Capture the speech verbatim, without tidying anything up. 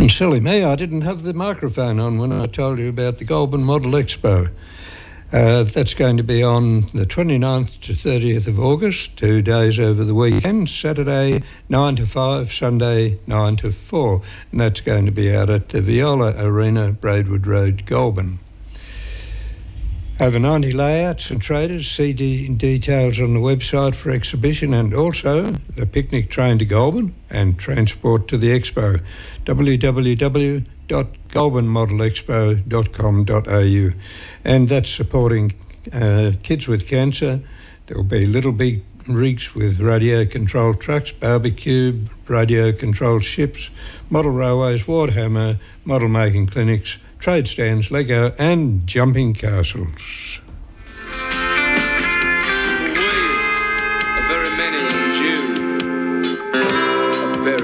And silly me, I didn't have the microphone on when I told you about the Goulburn Model Expo. Uh, that's going to be on the twenty-ninth to thirtieth of August, two days over the weekend, Saturday nine to five, Sunday nine to four. And that's going to be out at the Viola Arena, Braidwood Road, Goulburn. Over ninety layouts and traders. See de- details on the website for exhibition, and also the picnic train to Goulburn and transport to the expo. w w w dot goulburn model expo dot com dot a u. And that's supporting uh, kids with cancer. There will be little big rigs with radio-controlled trucks, barbecue, radio-controlled ships, model railways, Warhammer, model-making clinics, trade stands, Lego and jumping castles.